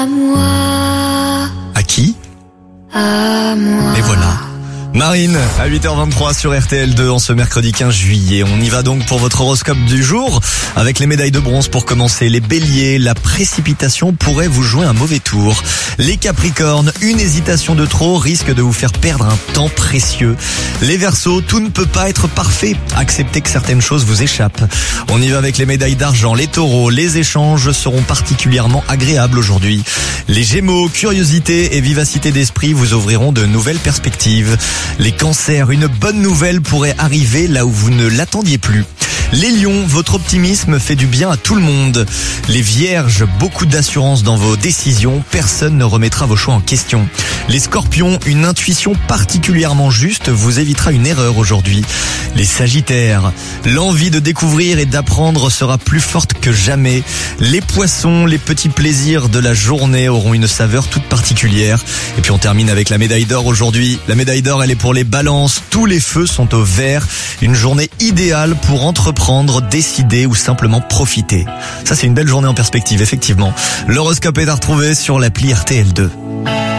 À moi, À qui? à moi. Et voilà. Marine, à 8h23 sur RTL2 en ce mercredi 15 juillet. On y va donc pour votre horoscope du jour avec les médailles de bronze pour commencer. Les béliers, la précipitation pourrait vous jouer un mauvais tour. Les capricornes, une hésitation de trop risque de vous faire perdre un temps précieux. Les verseaux, tout ne peut pas être parfait. Acceptez que certaines choses vous échappent. On y va avec les médailles d'argent. Les taureaux, les échanges seront particulièrement agréables aujourd'hui. Les gémeaux, curiosité et vivacité d'esprit vous ouvriront de nouvelles perspectives. Les cancers, une bonne nouvelle pourrait arriver là où vous ne l'attendiez plus. Les lions, votre optimisme fait du bien à tout le monde. Les vierges, beaucoup d'assurance dans vos décisions, personne ne remettra vos choix en question. Les scorpions, une intuition particulièrement juste vous évitera une erreur aujourd'hui. Les sagittaires, l'envie de découvrir et d'apprendre sera plus forte que jamais. Les poissons, les petits plaisirs de la journée auront une saveur toute particulière. Et puis on termine avec la médaille d'or aujourd'hui. La médaille d'or, elle est pour les balances. Tous les feux sont au vert. Une journée idéale pour entreprendre, décider ou simplement profiter. Ça, c'est une belle journée en perspective, effectivement. L'horoscope est à retrouver sur l'appli RTL2.